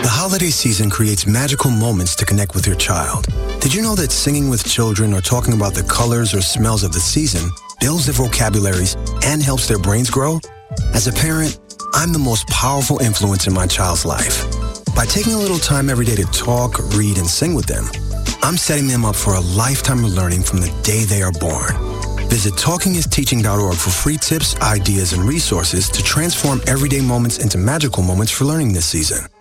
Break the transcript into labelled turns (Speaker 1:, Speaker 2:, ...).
Speaker 1: The holiday season creates magical moments to connect with your child. Did you know that singing with children or talking about the colors or smells of the season builds their vocabularies and helps their brains grow? As a parent, I'm the most powerful influence in my child's life. By taking a little time every day to talk, read, and sing with them, I'm setting them up for a lifetime of learning from the day they are born. Visit TalkingIsTeaching.org for free tips, ideas, and resources to transform everyday moments into magical moments for learning this season.